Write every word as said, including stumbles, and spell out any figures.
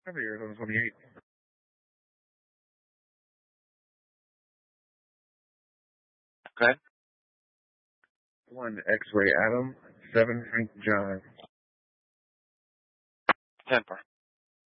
Cover Arizona twenty-eight. Okay. One X-Ray Adam, seven Frank John. ten four.